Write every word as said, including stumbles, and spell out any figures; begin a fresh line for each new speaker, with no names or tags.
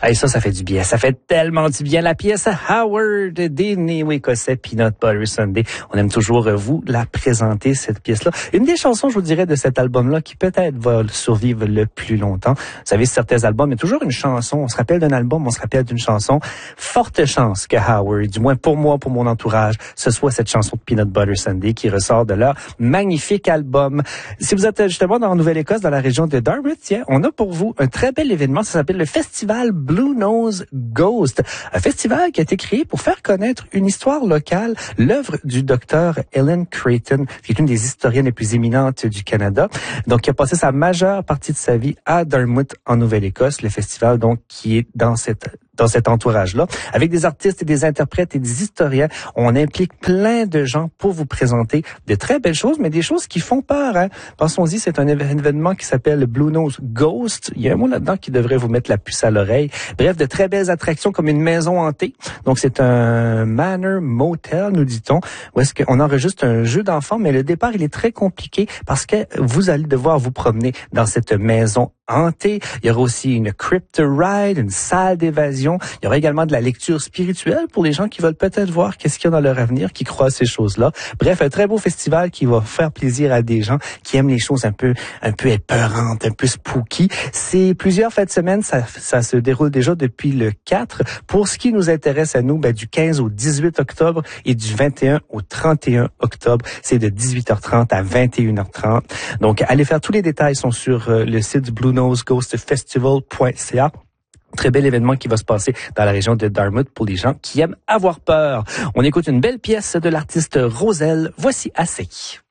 Ah, et ça, ça fait du bien. Ça fait tellement du bien. La pièce Howard des Néo-Écossais Peanut Butter Sunday. On aime toujours vous la présenter, cette pièce-là. Une des chansons, je vous dirais, de cet album-là qui peut-être va survivre le plus longtemps. Vous savez, certains albums, il y a toujours une chanson. On se rappelle d'un album, on se rappelle d'une chanson. Forte chance que Howard, du moins pour moi, pour mon entourage, ce soit cette chanson de Peanut Butter Sunday qui ressort de leur magnifique album. Si vous êtes justement dans la Nouvelle-Écosse, dans la région de Dartmouth, tiens, on a pour vous un très bel événement. Ça s'appelle le Festival Blue Nose Ghost. Un festival qui a été créé pour faire connaître une histoire locale, l'œuvre du docteur Ellen Creighton, qui est une des historiennes les plus éminentes du Canada. Donc, qui a passé sa majeure partie de sa vie à Dartmouth, en Nouvelle-Écosse. Le festival, donc, qui est dans cette dans cet entourage-là, avec des artistes et des interprètes et des historiens. On implique plein de gens pour vous présenter de très belles choses, mais des choses qui font peur. Hein? Pensons-y, c'est un événement qui s'appelle le Blue Nose Ghost. Il y a un mot là-dedans qui devrait vous mettre la puce à l'oreille. Bref, de très belles attractions comme une maison hantée. Donc, c'est un manor motel, nous dit-on, où est-ce qu'on enregistre un jeu d'enfant, mais le départ, il est très compliqué parce que vous allez devoir vous promener dans cette maison hantée. Il y aura aussi une crypt ride, une salle d'évasion. Il y aura également de la lecture spirituelle pour les gens qui veulent peut-être voir qu'est-ce qu'il y a dans leur avenir, qui croient à ces choses-là. Bref, un très beau festival qui va faire plaisir à des gens qui aiment les choses un peu, un peu épeurantes, un peu spooky. C'est plusieurs fêtes de semaine, ça, ça se déroule déjà depuis le quatre. Pour ce qui nous intéresse à nous, ben, du quinze au dix-huit octobre et du vingt et un au trente et un octobre, c'est de dix-huit heures trente à vingt et une heures trente. Donc, allez faire tous les détails sont sur euh, le site du Blue Nose Ghost Festival point c a. Très bel événement qui va se passer dans la région de Dartmouth pour les gens qui aiment avoir peur. On écoute une belle pièce de l'artiste Roselle. Voici assez.